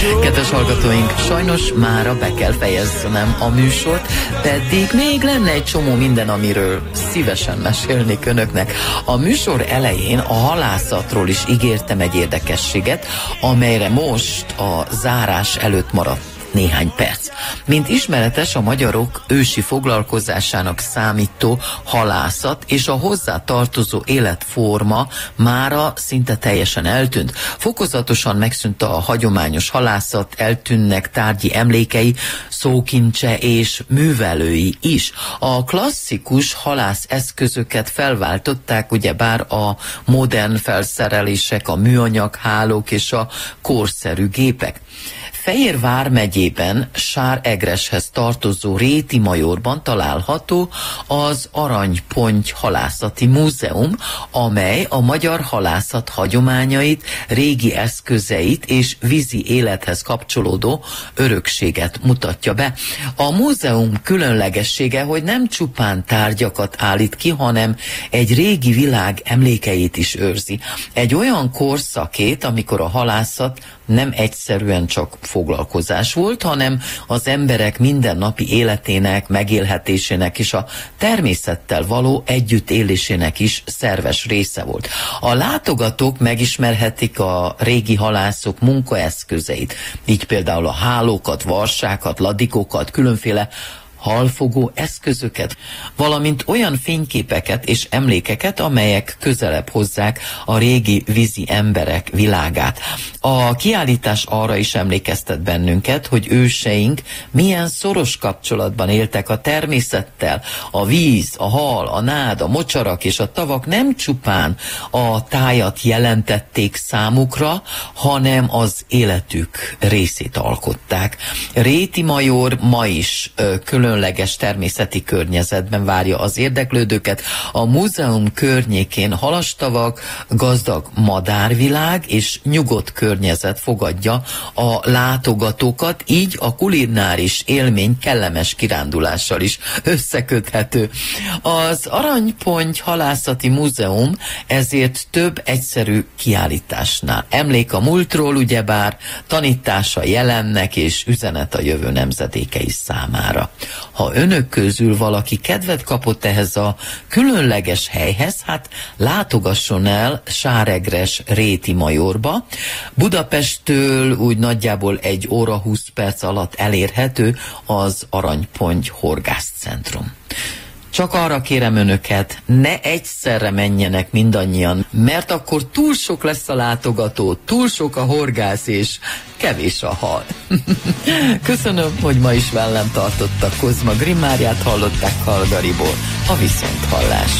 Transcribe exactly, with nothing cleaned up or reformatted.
Kedves hallgatóink, sajnos mára be kell fejeznem a műsort, pedig még lenne egy csomó minden, amiről szívesen mesélnék önöknek. A műsor elején a halászatról is ígértem egy érdekességet, amelyre most a zárás előtt maradt néhány perc. Mint ismeretes, a magyarok ősi foglalkozásának számító halászat és a hozzá tartozó életforma mára szinte teljesen eltűnt. Fokozatosan megszűnt a hagyományos halászat, eltűnnek tárgyi emlékei, szókincse és művelői is. A klasszikus halász eszközöket felváltották ugyebár a modern felszerelések, a műanyag hálók és a korszerű gépek. Fejér vármegyében Sáregreshez tartozó Rétimajorban található az Aranyponty Halászati Múzeum, amely a magyar halászat hagyományait, régi eszközeit és vízi élethez kapcsolódó örökséget mutatja be. A múzeum különlegessége, hogy nem csupán tárgyakat állít ki, hanem egy régi világ emlékeit is őrzi. Egy olyan korszakét, amikor a halászat nem egyszerűen csak foglalkozás volt, hanem az emberek mindennapi életének, megélhetésének és a természettel való együttélésének is szerves része volt. A látogatók megismerhetik a régi halászok munkaeszközeit, így például a hálókat, varsákat, ladikokat, különféle halfogó eszközöket, valamint olyan fényképeket és emlékeket, amelyek közelebb hozzák a régi vízi emberek világát. A kiállítás arra is emlékeztet bennünket, hogy őseink milyen szoros kapcsolatban éltek a természettel. A víz, a hal, a nád, a mocsarak és a tavak nem csupán a tájat jelentették számukra, hanem az életük részét alkották. Rétimajor ma is ö, külön különleges természeti környezetben várja az érdeklődőket. A múzeum környékén halastavak, gazdag madárvilág és nyugodt környezet fogadja a látogatókat, így a kulináris élmény kellemes kirándulással is összeköthető. Az Aranyponty Halászati Múzeum ezért több egyszerű kiállításnál. Emlék a múltról, ugyebár tanítása jelennek és üzenet a jövő nemzedékei számára. Ha önök közül valaki kedvet kapott ehhez a különleges helyhez, hát látogasson el Sáregres Rétimajorba. Budapesttől úgy nagyjából egy óra húsz perc alatt elérhető az Aranyponty Horgászcentrum. Csak arra kérem önöket, ne egyszerre menjenek mindannyian, mert akkor túl sok lesz a látogató, túl sok a horgász és kevés a hal. Köszönöm, hogy ma is velem tartottak. Kozma Grimmáriát hallották Calgaryból, a viszonthallás.